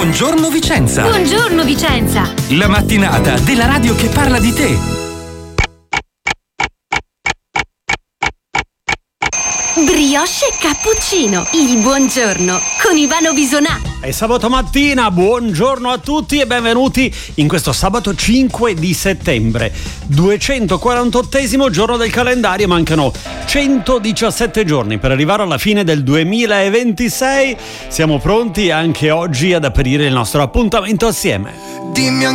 Buongiorno Vicenza! Buongiorno Vicenza! La mattinata della radio che parla di te. Brioche e cappuccino, il buongiorno con Ivano Bisonà. È sabato mattina, buongiorno a tutti e benvenuti in questo sabato 5 di settembre, 248esimo giorno del calendario. Mancano 117 giorni per arrivare alla fine del 2026. Siamo pronti anche oggi ad aprire il nostro appuntamento assieme. Dimmi